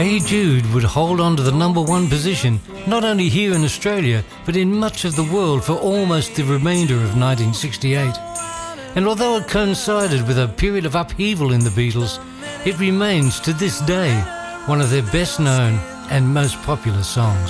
Hey Jude would hold on to the number one position, not only here in Australia, but in much of the world for almost the remainder of 1968. And although it coincided with a period of upheaval in the Beatles, it remains to this day one of their best known and most popular songs.